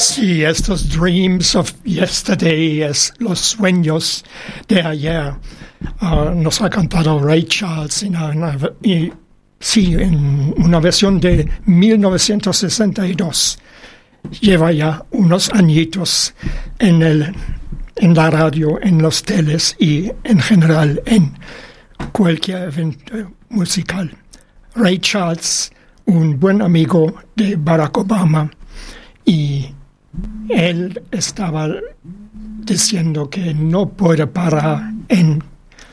Sí, estos dreams of yesterday, es los sueños de ayer. Nos ha cantado Ray Charles en una versión de 1962. Lleva ya unos añitos en la radio, en los teles y en general en cualquier evento musical. Ray Charles, un buen amigo de Barack Obama, y él estaba diciendo que no puede parar en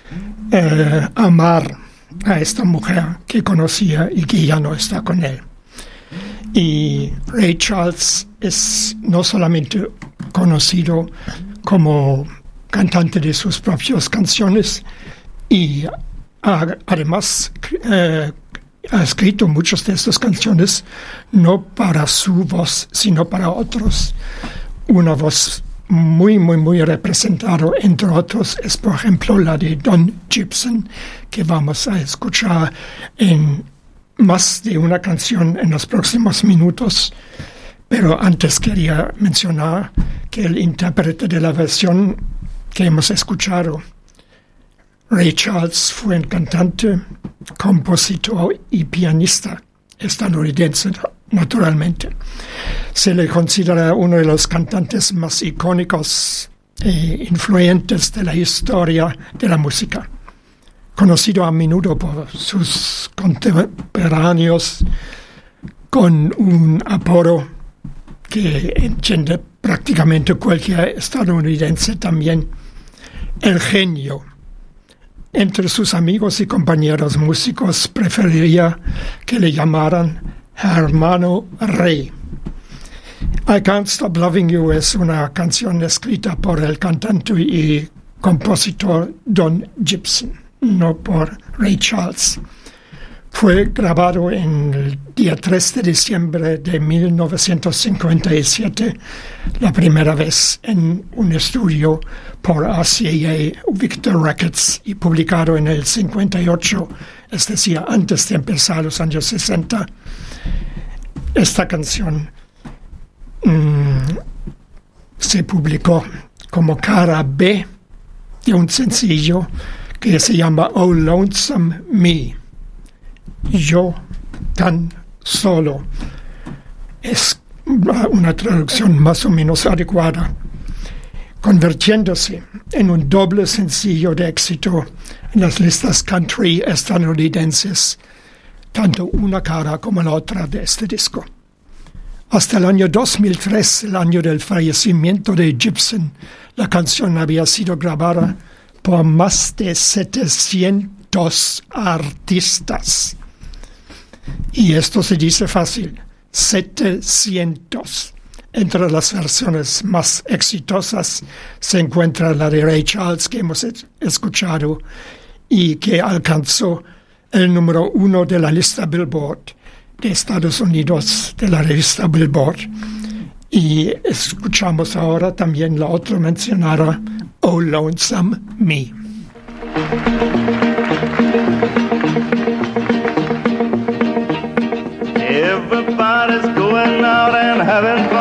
amar a esta mujer que conocía y que ya no está con él. Y Ray Charles es no solamente conocido como cantante de sus propias canciones, y además ha escrito muchas de estas canciones no para su voz, sino para otros. Una voz muy, muy, muy representada, entre otros, es por ejemplo la de Don Gibson, que vamos a escuchar en más de una canción en los próximos minutos. Pero antes quería mencionar que el intérprete de la versión que hemos escuchado, Ray Charles, fue un cantante, compositor y pianista estadounidense, naturalmente. Se le considera uno de los cantantes más icónicos e influyentes de la historia de la música, conocido a menudo por sus contemporáneos con un apodo que entiende prácticamente cualquier estadounidense también: el genio. Entre sus amigos y compañeros músicos preferiría que le llamaran hermano Ray. I Can't Stop Loving You es una canción escrita por el cantante y compositor Don Gibson, no por Ray Charles. Fue grabado en el día 3 de diciembre de 1957, la primera vez en un estudio por RCA Victor Records, y publicado en el 58, es decir, antes de empezar los años 60. Esta canción se publicó como cara B de un sencillo que se llama Oh Lonesome Me. Yo tan solo. Es una traducción más o menos adecuada, convirtiéndose en un doble sencillo de éxito en las listas country estadounidenses, tanto una cara como la otra de este disco. Hasta el año 2003, el año del fallecimiento de Gibson, la canción había sido grabada por más de 700 artistas. Y esto se dice fácil: 700. Entre las versiones más exitosas se encuentra la de Ray Charles, que hemos escuchado y que alcanzó el número 1 de la lista Billboard de Estados Unidos, de la revista Billboard. Y escuchamos ahora también la otra mencionada, Oh Lonesome Me. Everybody's going out and having fun.